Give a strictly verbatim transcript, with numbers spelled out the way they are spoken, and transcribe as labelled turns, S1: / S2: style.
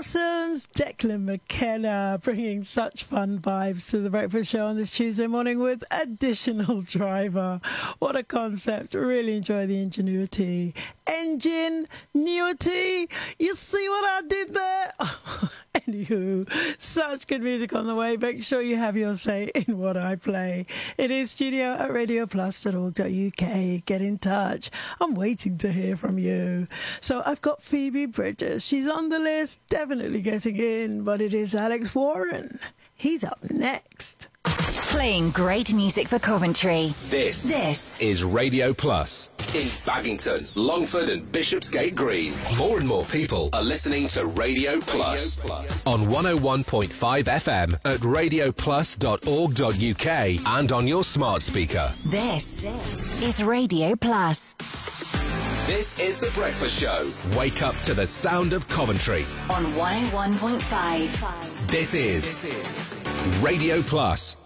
S1: Blossoms, Declan McKenna, bringing such fun vibes to the breakfast show on this Tuesday morning with Additional Driver. What a concept. Really enjoy the ingenuity. Engine, newity. You see what I did there? Anywho, such good music on the way. Make sure you have your say in what I play. It is studio at radio plus dot org dot U K. Get in touch. I'm waiting to hear from you. So I've got Phoebe Bridgers. She's on the list, definitely getting in, but it is Alex Warren. He's up next.
S2: Playing great music for Coventry.
S3: This,
S2: this
S3: is Radio Plus. In Baggington, Longford and Bishopsgate Green, more and more people are listening to Radio Plus. Radio Plus. On one oh one point five F M at radio plus dot org dot U K and on your smart speaker.
S2: This, this is Radio Plus.
S3: This is The Breakfast Show. Wake up to the sound of Coventry.
S2: On one oh one point five.
S3: This is Radio Plus.